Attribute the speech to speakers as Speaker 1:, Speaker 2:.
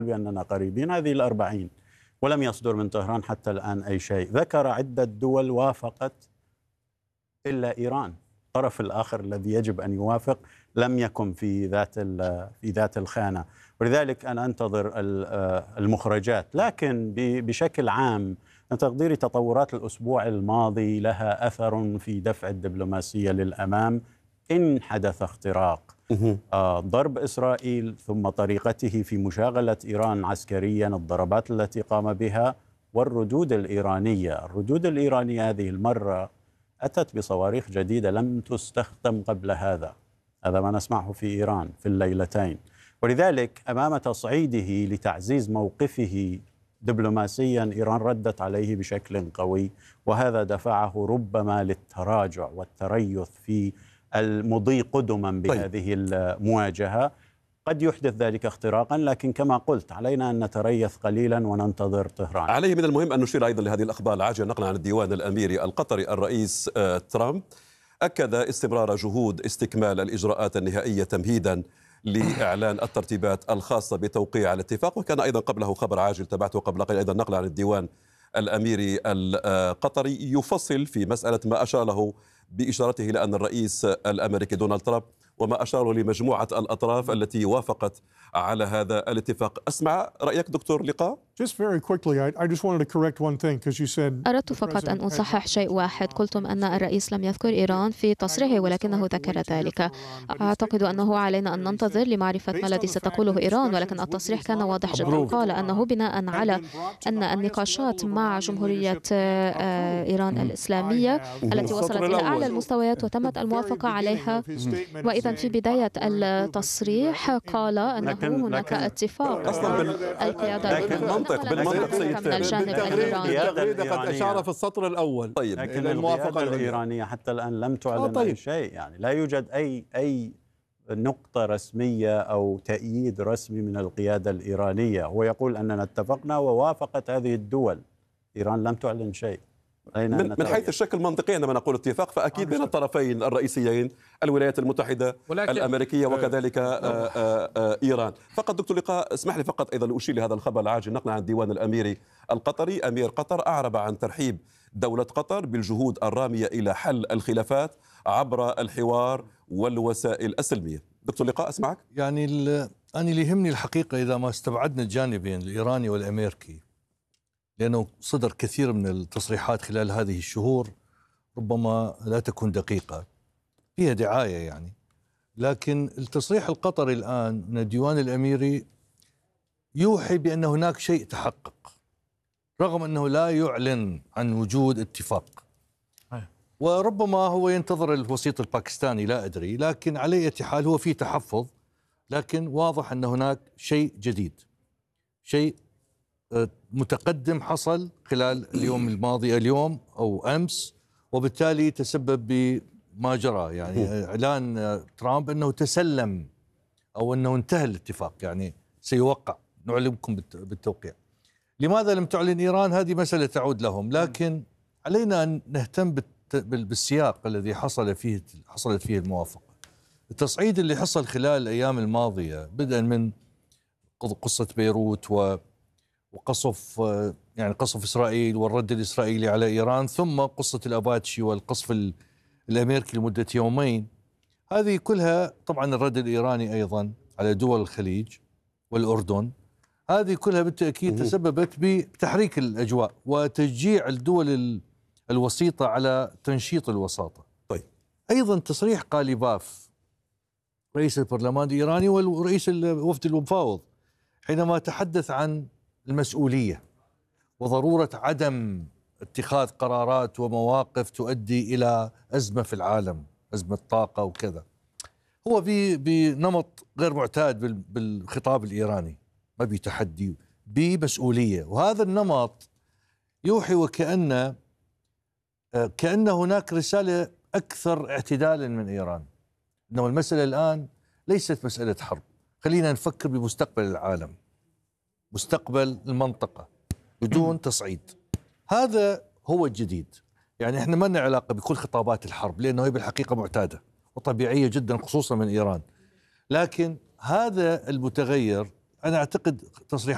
Speaker 1: بأننا قريبين هذه ال40، ولم يصدر من طهران حتى الآن أي شيء. ذكر عدة دول وافقت إلا إيران، الطرف الآخر الذي يجب أن يوافق لم يكن في ذات الخانة، ولذلك أنا أنتظر المخرجات. لكن بشكل عام تقديري تطورات الأسبوع الماضي لها أثر في دفع الدبلوماسية للأمام إن حدث اختراق. ضرب إسرائيل ثم طريقته في مشاغلة إيران عسكريا، الضربات التي قام بها والردود الإيرانية. الردود الإيرانية هذه المرة أتت بصواريخ جديدة لم تستخدم قبل هذا ما نسمعه في إيران في الليلتين. ولذلك أمام تصعيده لتعزيز موقفه دبلوماسيا إيران ردت عليه بشكل قوي، وهذا دفعه ربما للتراجع والتريث في المضي قدما بهذه المواجهة. قد يحدث ذلك اختراقا، لكن كما قلت علينا أن نتريث قليلا وننتظر طهران.
Speaker 2: عليه من المهم أن نشير أيضا لهذه الأخبار العاجلة نقلا عن الديوان الأميري القطري. الرئيس ترامب أكد استمرار جهود استكمال الإجراءات النهائية تمهيدا لإعلان الترتيبات الخاصة بتوقيع الاتفاق. وكان أيضا قبله خبر عاجل تبعته قبل قليل أيضا نقلا عن الديوان الأميري القطري يفصل في مسألة ما أشار له بإشارته إلى أن الرئيس الأمريكي دونالد ترامب وما أشار لمجموعة الأطراف التي وافقت على هذا الاتفاق. أسمع رأيك دكتور لقاء؟
Speaker 3: أردت فقط أن أصحح شيء واحد. قلتم أن الرئيس لم يذكر إيران في تصريحه ولكنه ذكر ذلك. أعتقد أنه علينا أن ننتظر لمعرفة ما الذي ستقوله إيران، ولكن التصريح كان واضح جدا. قال أنه بناء على أن النقاشات مع جمهورية إيران الإسلامية التي وصلت إلى أعلى المستويات وتمت الموافقة عليها، وإذا في بداية التصريح قال أنه هناك اتفاق
Speaker 2: بالمنطق
Speaker 3: من الجانب الإيراني.
Speaker 4: قد أشار في السطر الأول.
Speaker 1: طيب، لكن الموافقة الإيرانية حتى الآن لم تعلن أي شيء، يعني لا يوجد أي نقطة رسمية أو تأييد رسمي من القيادة الإيرانية. هو يقول أننا اتفقنا ووافقت هذه الدول، إيران لم تعلن شيء.
Speaker 2: من حيث الشكل المنطقي عندما نقول اتفاق فأكيد بين الطرفين الرئيسيين الولايات المتحدة الأمريكية وكذلك إيران. فقط دكتور لقاء اسمح لي فقط أيضا أشير لهذا الخبر العاجل نقلا عن الديوان الأميري القطري. أمير قطر أعرب عن ترحيب دولة قطر بالجهود الرامية إلى حل الخلافات عبر الحوار والوسائل السلمية. دكتور لقاء أسمعك.
Speaker 5: يعني أنا اللي يهمني الحقيقة إذا ما استبعدنا الجانبين الإيراني والأمريكي، لأنه صدر كثير من التصريحات خلال هذه الشهور ربما لا تكون دقيقة، فيها دعاية يعني، لكن التصريح القطري الآن من الديوان الأميري يوحي بأن هناك شيء تحقق، رغم أنه لا يعلن عن وجود اتفاق. وربما هو ينتظر الوسيط الباكستاني، لا أدري، لكن على أي حال هو في تحفظ، لكن واضح أن هناك شيء جديد، شيء متقدم حصل خلال اليوم الماضي، اليوم أو أمس، وبالتالي تسبب بما جرى، يعني إعلان ترامب أنه تسلم أو أنه انتهى الاتفاق، يعني سيوقع، نعلمكم بالتوقيع. لماذا لم تعلن إيران؟ هذه مسألة تعود لهم، لكن علينا أن نهتم بالسياق الذي حصلت فيه الموافقة. التصعيد اللي حصل خلال الأيام الماضية بدءا من قصة بيروت وقصف يعني قصف إسرائيل والرد الإسرائيلي على إيران، ثم قصة الأباتشي والقصف الأمريكي لمدة يومين، هذه كلها طبعا الرد الإيراني أيضا على دول الخليج والأردن، هذه كلها بالتأكيد تسببت بتحريك الأجواء وتشجيع الدول الوسيطة على تنشيط الوساطة.
Speaker 2: طيب،
Speaker 5: أيضا تصريح قاليباف رئيس البرلمان الإيراني ورئيس وفد المفاوض حينما تحدث عن المسؤولية وضرورة عدم اتخاذ قرارات ومواقف تؤدي إلى أزمة في العالم، أزمة طاقة وكذا، هو بنمط غير معتاد بالخطاب الإيراني، ما بتحدي، بمسؤولية. وهذا النمط يوحي وكأن هناك رسالة أكثر اعتدالا من إيران، إنه المسألة الآن ليست مسألة حرب، خلينا نفكر بمستقبل العالم، مستقبل المنطقة بدون تصعيد. هذا هو الجديد. يعني احنا ما لنا علاقة بكل خطابات الحرب، لأنه هي بالحقيقة معتادة وطبيعية جدا خصوصا من إيران، لكن هذا المتغير أنا أعتقد تصريحات